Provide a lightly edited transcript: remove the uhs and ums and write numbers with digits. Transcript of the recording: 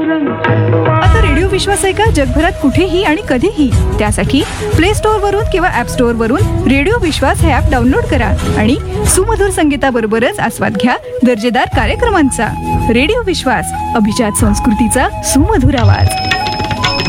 आता रेडिओ विश्वास आहे का जगभरात कुठेही आणि कधीही? त्यासाठी प्ले स्टोअर वरून किंवा ऍप स्टोअर वरून रेडिओ विश्वास हे ऍप डाउनलोड करा आणि सुमधुर संगीताबरोबरच आस्वाद घ्या दर्जेदार कार्यक्रमांचा. रेडिओ विश्वास, अभिजात संस्कृतीचा सुमधुर आवाज.